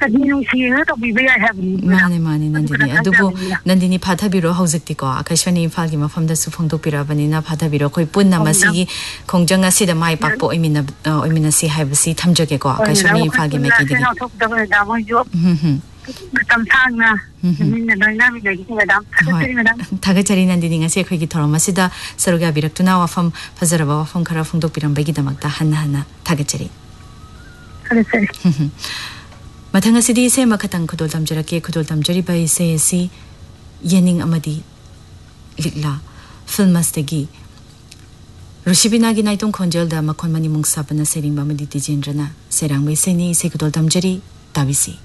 누시에 또 비벼야 하니 마네 난디니 아두고 난디니 파타비로 하우직티고 아카시와니 임팔기 마팜다수 퐁독비라바니나 파타비로 거의 뿐나 마시기 공정 아시다 마이 박보 의미나시 하이브시 탐적에고 아카시와니 임팔기 메기디기 감사합니다. 민나 너희나미 내기 madam. 다가자리 난디니 ngasi akhoi thoromasida saruga biraktuna wafam fazaraba wafam khara phongdokpiram bagidamagta hana 다가자리. 그래. mathang asidi se makhatang khudol damjari bai se si yening amadi likla filmastagi rushibinagi naitong khonjelda makhonmani mungsabana sering bamadi tijendrana serang bai se ni se khudol damjari tabisi